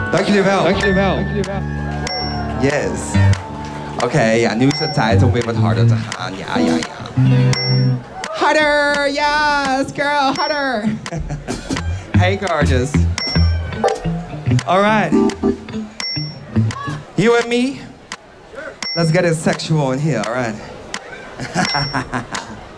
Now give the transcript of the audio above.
Dankjewel. Dankjewel. Yes. Oké, ja, nu is het tijd om weer wat harder te gaan. Ja. Harder, yes, girl, harder. Hey, gorgeous. All right. You and me? Let's get it sexual in here, all right?